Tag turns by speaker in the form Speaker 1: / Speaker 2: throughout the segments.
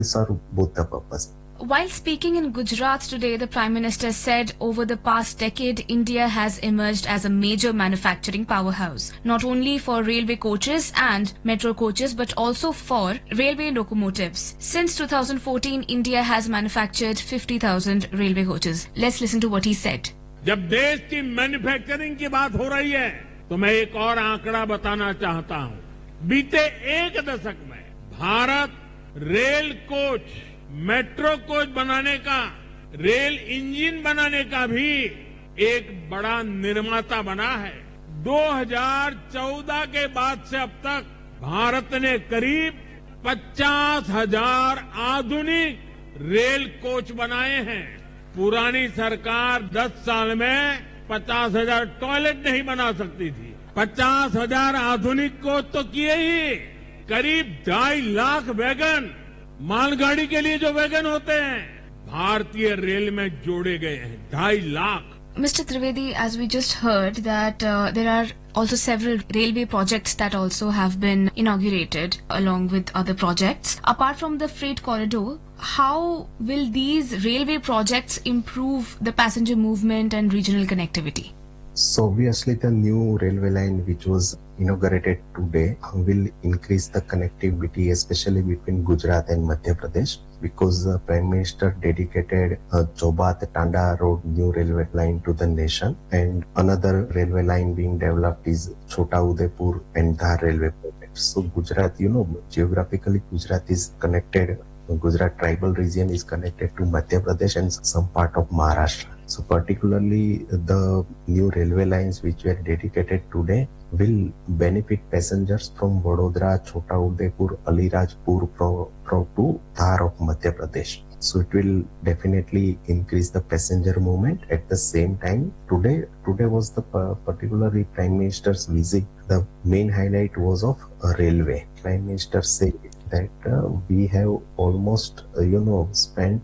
Speaker 1: serve both the purpose.
Speaker 2: While speaking in Gujarat today, the Prime Minister said over the past decade, India has emerged as a major manufacturing powerhouse, not only for railway coaches and metro coaches, but also for railway locomotives. Since 2014, India has manufactured 50,000 railway coaches. Let's listen to what he said.
Speaker 3: जब देश की manufacturing की बात हो रही है, तो मैं एक और आंकड़ा बताना चाहता हूं। बीते एक दशक में Bharat rail coach, metro coach बनाने का, रेल इंजन बनाने का भी एक बड़ा निर्माता बना है। 2014 के बाद से अब तक भारत ने करीब 50,000 आधुनिक रेल कोच बनाए हैं। पुरानी सरकार 10 साल में 50,000 टॉयलेट नहीं बना सकती थी। 50,000 आधुनिक कोच तो किए ही, करीब 2.5 लाख वैगन, मालगाड़ी के लिए जो वैगन होते हैं, भारतीय रेल में जोड़े गए हैं। 2.5 lakh.
Speaker 2: Mr. Trivedi, as we just heard that there are also several railway projects that also have been inaugurated along with other projects. Apart from the freight corridor, how will these railway projects improve the passenger movement and regional connectivity?
Speaker 1: So obviously the new railway line which was inaugurated today will increase the connectivity, especially between Gujarat and Madhya Pradesh, because the Prime Minister dedicated a Jobat-Tanda Road new railway line to the nation, and another railway line being developed is Chota Udaipur and Dhar railway project. So Gujarat, geographically Gujarat is connected. Gujarat tribal region is connected to Madhya Pradesh and some part of Maharashtra. So particularly the new railway lines which were dedicated today will benefit passengers from Vadodara, Chota Udaipur, Alirajpur to Dhar of Madhya Pradesh. So it will definitely increase the passenger movement. At the same time, today was the particularly Prime Minister's visit. The main highlight was of a railway. Prime Minister said that we have almost spent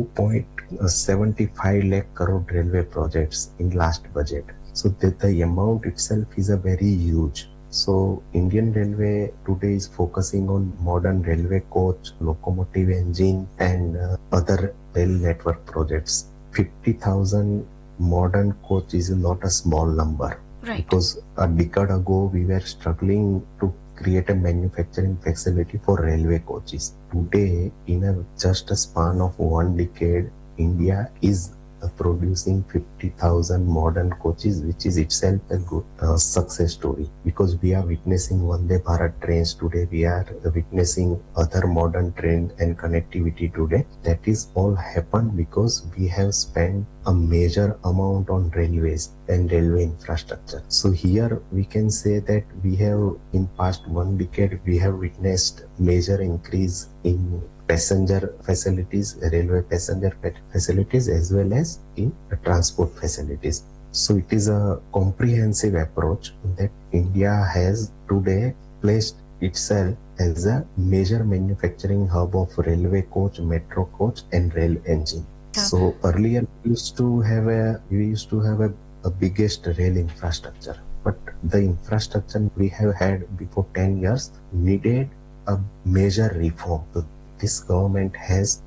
Speaker 1: 2.75 lakh crore railway projects in last budget. So the amount itself is a very huge. So Indian Railway today is focusing on modern railway coach, locomotive engine and other rail network projects. 50,000 modern coach is not a small number.
Speaker 2: Right.
Speaker 1: Because a decade ago we were struggling to create a manufacturing facility for railway coaches. Today, in just a span of 1 decade, India is producing 50,000 modern coaches, which is itself a good success story. Because we are witnessing Vande Bharat trains today, we are witnessing other modern train and connectivity today. That is all happened because we have spent a major amount on railways and railway infrastructure. So here we can say that we have, in past 1 decade, we have witnessed major increase in passenger facilities, railway passenger facilities, as well as in transport facilities. So it is a comprehensive approach that India has today placed itself as a major manufacturing hub of railway coach, metro coach and rail engine. So earlier we used to have a biggest rail infrastructure, but the infrastructure we have had before 10 years needed a major reform. So this government has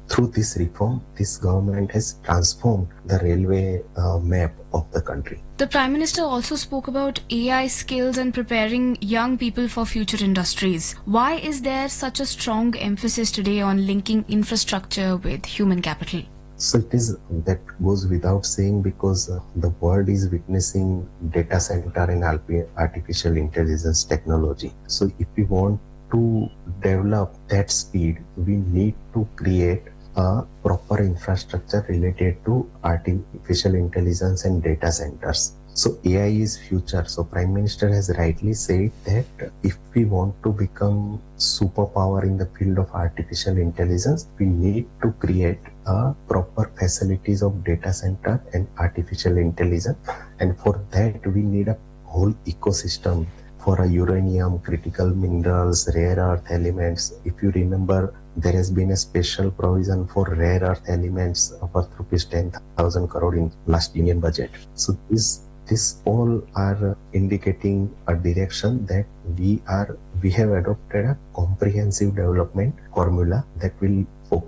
Speaker 1: transformed the railway map of the country.
Speaker 2: The Prime Minister also spoke about AI skills and preparing young people for future industries. Why is there such a strong emphasis today on linking infrastructure with human capital?
Speaker 1: So that goes without saying, because the world is witnessing data center and artificial intelligence technology. So if we want to develop that speed, we need to create a proper infrastructure related to artificial intelligence and data centers. So AI is future. So Prime Minister has rightly said that if we want to become superpower in the field of artificial intelligence, we need to create a proper facilities of data center and artificial intelligence. And for that, we need a whole ecosystem for uranium, critical minerals, rare earth elements. If you remember, there has been a special provision for rare earth elements worth rupees 10,000 crore in last Union budget. So this all are indicating a direction that we have adopted a comprehensive development formula that will